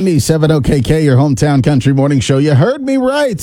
97 OKK, your hometown country morning show. You heard me right.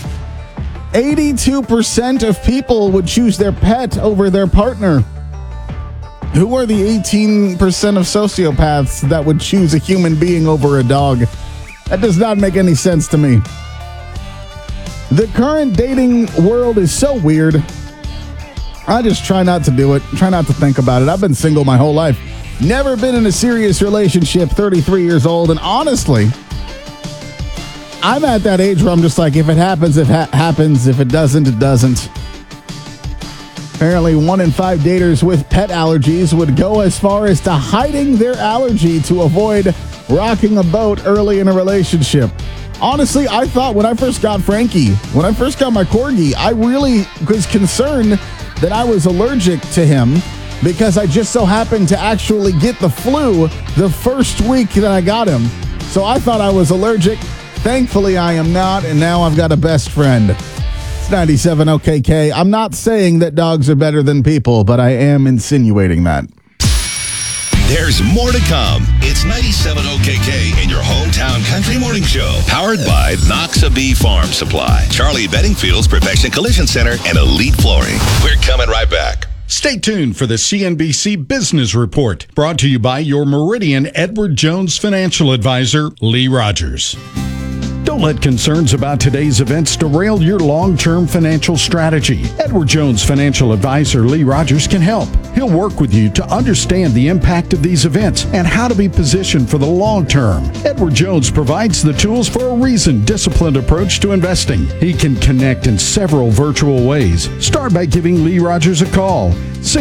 82% of people would choose their pet over their partner. Who are the 18% of sociopaths that would choose a human being over a dog? That does not make any sense to me. The current dating world is so weird. I just try not to do it. Try not to think about it. I've been single my whole life. Never been in a serious relationship, 33 years old. And honestly, I'm at that age where I'm just like, if it happens, it happens. If it doesn't, it doesn't. Apparently, 1 in 5 daters with pet allergies would go as far as to hiding their allergy to avoid rocking a boat early in a relationship. Honestly, I thought when I first got Frankie, when I first got my Corgi, I really was concerned that I was allergic to him because I just so happened to actually get the flu the first week that I got him. So I thought I was allergic. Thankfully, I am not, and now I've got a best friend. It's 97 OKK. I'm not saying that dogs are better than people, but I am insinuating that. There's more to come. It's 97 OKK and your hometown country morning show. Powered by Noxabee Farm Supply, Charlie Beddingfield's Perfection Collision Center, and Elite Flooring. We're coming right back. Stay tuned for the CNBC Business Report, brought to you by your Meridian Edward Jones financial advisor, Lee Rogers. Don't let concerns about today's events derail your long-term financial strategy. Edward Jones financial advisor Lee Rogers can help. He'll work with you to understand the impact of these events and how to be positioned for the long term. Edward Jones provides the tools for a reasoned, disciplined approach to investing. He can connect in several virtual ways. Start by giving Lee Rogers a call.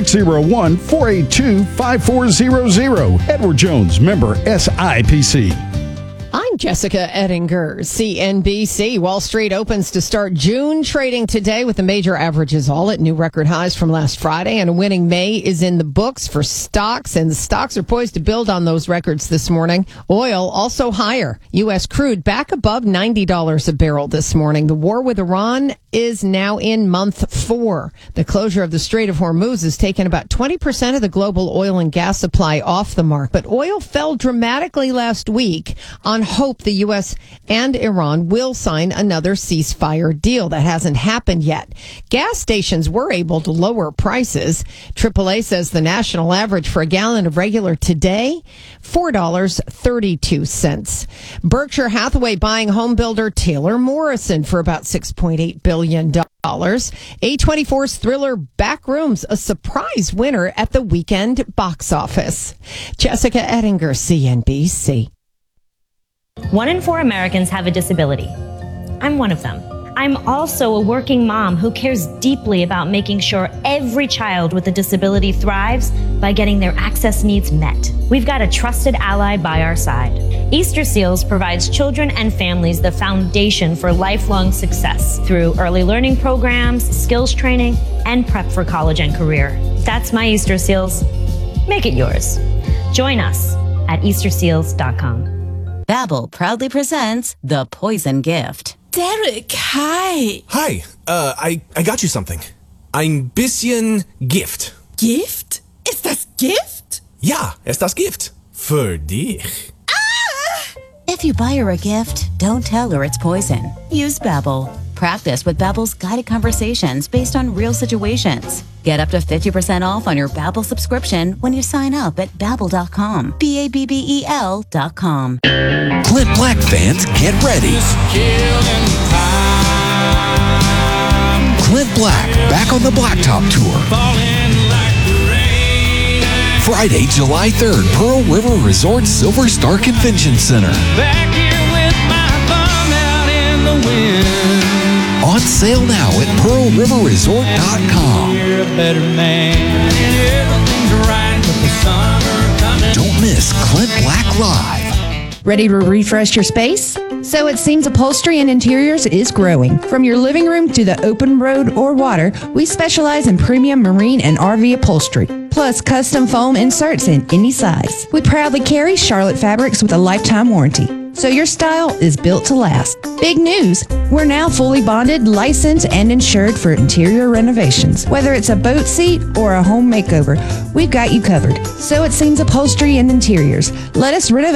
601-482-5400. Edward Jones, member SIPC. I'm Jessica Ettinger, CNBC. Wall Street opens to start June trading today with the major averages all at new record highs from last Friday, and a winning May is in the books for stocks, and the stocks are poised to build on those records this morning. Oil also higher. U.S. crude back above $90 a barrel this morning. The war with Iran is now in month 4. The closure of the Strait of Hormuz has taken about 20% of the global oil and gas supply off the mark, but oil fell dramatically last week on hope the U.S. and Iran will sign another ceasefire deal. That hasn't happened yet. Gas stations were able to lower prices. AAA says the national average for a gallon of regular today, $4.32. Berkshire Hathaway buying home builder Taylor Morrison for about $6.8 billion. A24's thriller Backrooms, a surprise winner at the weekend box office. Jessica Ettinger, CNBC. 1 in 4 Americans have a disability. I'm one of them. I'm also a working mom who cares deeply about making sure every child with a disability thrives by getting their access needs met. We've got a trusted ally by our side. Easter Seals provides children and families the foundation for lifelong success through early learning programs, skills training, and prep for college and career. That's my Easter Seals. Make it yours. Join us at easterseals.com. Babbel proudly presents The Poison Gift. Derek, hi. Hi, I got you something. Ein bisschen Gift. Gift? Ist das Gift? Ja, ist das Gift. Für dich. If you buy her a gift, don't tell her it's poison. Use Babbel. Practice with Babbel's guided conversations based on real situations. Get up to 50% off on your Babbel subscription when you sign up at Babbel.com. Babbel.com. Clint Black fans, get ready. Clint Black back on the Blacktop Tour. Friday, July 3rd, Pearl River Resort Silver Star Convention Center. Back here with my thumb out in the wind. On sale now at PearlRiverResort.com. You're a better man. And everything's right with the summer coming. Don't miss Clint Black Live. Ready to refresh your space? So it seems Upholstery and Interiors is growing. From your living room to the open road or water, we specialize in premium marine and RV upholstery, plus custom foam inserts in any size. We proudly carry Charlotte fabrics with a lifetime warranty, so your style is built to last. Big news! We're now fully bonded, licensed, and insured for interior renovations. Whether it's a boat seat or a home makeover, we've got you covered. So it seems Upholstery and Interiors. Let us renovate